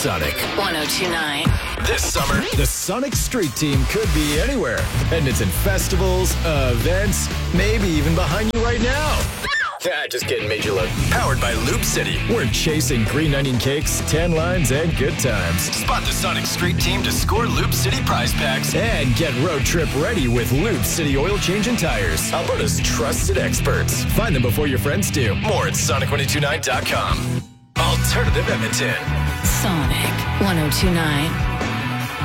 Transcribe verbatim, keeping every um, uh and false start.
Sonic one oh two point nine. This summer, the Sonic Street Team could be anywhere. Attendance in festivals, events, maybe even behind you right now. Ah, just kidding, made you look. Powered by Loop City. We're chasing green onion cakes, tan lines, and good times. Spot the Sonic Street Team to score Loop City prize packs. And get road trip ready with Loop City oil change and tires. Alberta's trusted experts. Find them before your friends do. More at sonic one oh two nine dot com. Alternative Edmonton. Sonic one oh two point nine.